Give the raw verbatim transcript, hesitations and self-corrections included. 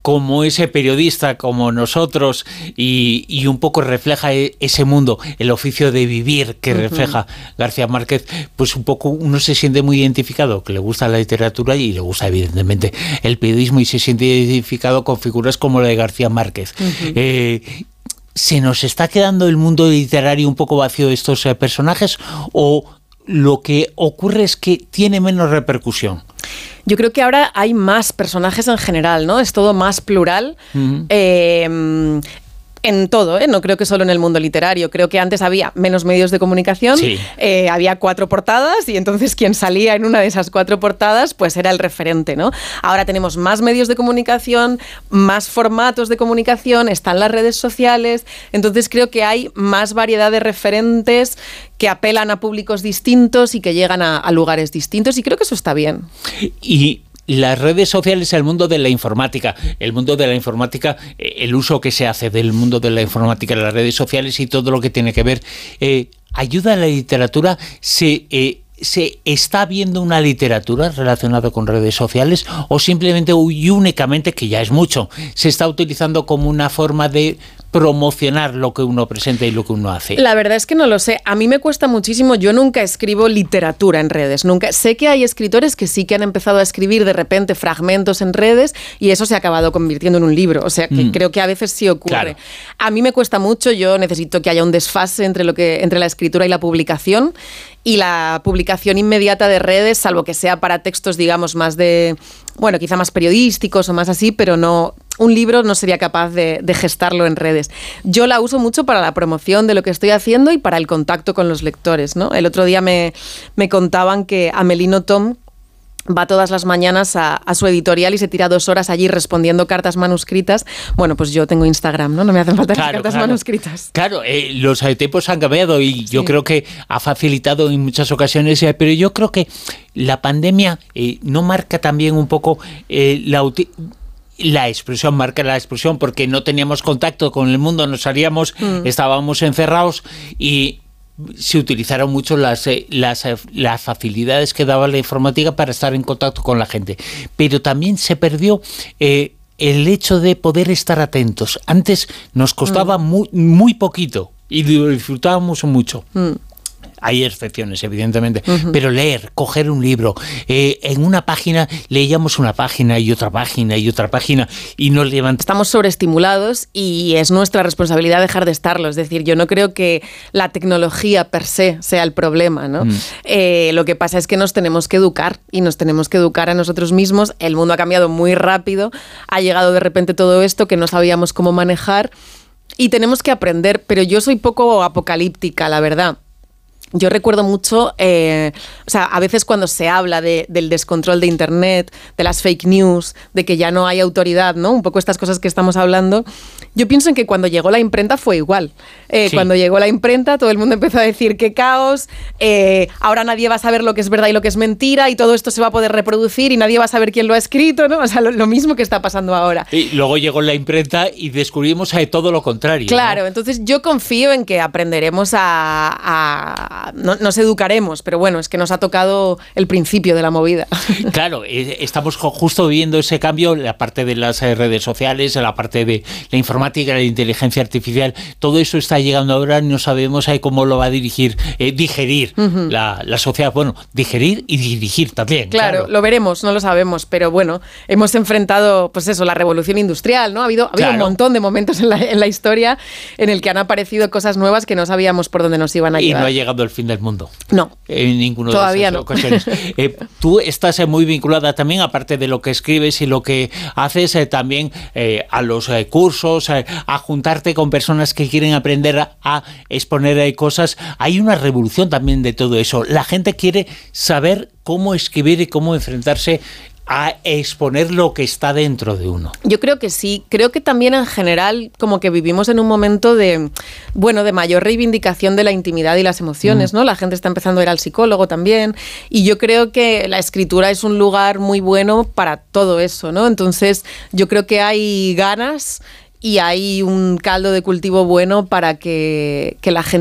como ese periodista, como nosotros, y, y un poco refleja ese mundo, el oficio de vivir que uh-huh. refleja García Márquez, pues un poco uno se siente muy identificado, que le gusta la literatura y le gusta evidentemente el periodismo, y se siente identificado con figuras como la de García Márquez. Uh-huh. Eh, ¿Se nos está quedando el mundo literario un poco vacío de estos eh, personajes, o lo que ocurre es que tiene menos repercusión? Yo creo que ahora hay más personajes en general, ¿no? Es todo más plural. Uh-huh. Eh, en todo, ¿eh? No creo que solo en el mundo literario. Creo que antes había menos medios de comunicación, sí. eh, había cuatro portadas, y entonces quien salía en una de esas cuatro portadas pues era el referente, ¿no? Ahora tenemos más medios de comunicación, más formatos de comunicación, están las redes sociales, entonces creo que hay más variedad de referentes que apelan a públicos distintos y que llegan a, a lugares distintos, y creo que eso está bien. Y las redes sociales, el mundo de la informática, el mundo de la informática, el uso que se hace del mundo de la informática, las redes sociales y todo lo que tiene que ver, eh, ¿ayuda a la literatura? ¿Se, eh, ¿Se está viendo una literatura relacionada con redes sociales, o simplemente y únicamente, que ya es mucho, se está utilizando como una forma de promocionar lo que uno presenta y lo que uno hace? La verdad es que no lo sé. A mí me cuesta muchísimo. Yo nunca escribo literatura en redes. Nunca. Sé que hay escritores que sí que han empezado a escribir de repente fragmentos en redes, y eso se ha acabado convirtiendo en un libro. O sea, que mm. creo que a veces sí ocurre. Claro. A mí me cuesta mucho. Yo necesito que haya un desfase entre lo que entre la escritura y la publicación. Y la publicación inmediata de redes, salvo que sea para textos, digamos, más de, bueno, quizá más periodísticos o más así, pero no, un libro no sería capaz de, de gestarlo en redes. Yo la uso mucho para la promoción de lo que estoy haciendo y para el contacto con los lectores, ¿no? El otro día me, me contaban que Amelino Tom va todas las mañanas a, a su editorial y se tira dos horas allí respondiendo cartas manuscritas. Bueno, pues yo tengo Instagram, ¿no? No me hacen falta claro, las cartas claro. manuscritas. Claro, eh, los tiempos han cambiado, y sí. yo creo que ha facilitado en muchas ocasiones, eh, pero yo creo que la pandemia eh, no marca también un poco eh, la utilidad. La expresión, marca la expresión, porque no teníamos contacto con el mundo, nos salíamos, mm. estábamos encerrados, y se utilizaron mucho las, las, las facilidades que daba la informática para estar en contacto con la gente. Pero también se perdió eh, el hecho de poder estar atentos. Antes nos costaba mm. muy, muy poquito y lo disfrutábamos mucho. Mm. Hay excepciones, evidentemente, uh-huh. pero leer, coger un libro, eh, en una página leíamos una página y otra página y otra página y nos levantamos. Estamos sobreestimulados y es nuestra responsabilidad dejar de estarlo. Es decir, yo no creo que la tecnología per se sea el problema, ¿no? Mm. Eh, lo que pasa es que nos tenemos que educar y nos tenemos que educar a nosotros mismos. El mundo ha cambiado muy rápido, ha llegado de repente todo esto que no sabíamos cómo manejar y tenemos que aprender, pero yo soy poco apocalíptica, la verdad. Yo recuerdo mucho, eh, o sea, a veces cuando se habla de, del descontrol de Internet, de las fake news, de que ya no hay autoridad, ¿no? Un poco estas cosas que estamos hablando. Yo pienso en que cuando llegó la imprenta fue igual. Eh, sí. Cuando llegó la imprenta todo el mundo empezó a decir qué caos, eh, ahora nadie va a saber lo que es verdad y lo que es mentira, y todo esto se va a poder reproducir y nadie va a saber quién lo ha escrito, ¿no? O sea, lo, lo mismo que está pasando ahora. Y luego llegó la imprenta y descubrimos eh, todo lo contrario. Claro, ¿no? Entonces yo confío en que aprenderemos a... a No, nos educaremos, pero bueno, es que nos ha tocado el principio de la movida. Claro, eh, estamos justo viviendo ese cambio, la parte de las eh, redes sociales, la parte de la informática, la inteligencia artificial, todo eso está llegando ahora y no sabemos eh, cómo lo va a dirigir, eh, digerir uh-huh. la, la sociedad. Bueno, digerir y dirigir también. Claro, claro, lo veremos, no lo sabemos, pero bueno, hemos enfrentado, pues eso, la revolución industrial, ¿no? Ha habido, ha habido claro. un montón de momentos en la, en la historia en el que han aparecido cosas nuevas que no sabíamos por dónde nos iban a y llevar. Y no ha llegado el fin del mundo. No. En ninguna Todavía de esas no. ocasiones. Eh, tú estás eh, muy vinculada también, aparte de lo que escribes y lo que haces, eh, también eh, a los eh, cursos, eh, a juntarte con personas que quieren aprender a, a exponer eh, cosas. Hay una revolución también de todo eso. La gente quiere saber cómo escribir y cómo enfrentarse a exponer lo que está dentro de uno. Yo creo que sí. Creo que también en general como que vivimos en un momento de, bueno, de mayor reivindicación de la intimidad y las emociones, mm. ¿no? La gente está empezando a ir al psicólogo también y yo creo que la escritura es un lugar muy bueno para todo eso, ¿no? Entonces yo creo que hay ganas y hay un caldo de cultivo bueno para que, que la gente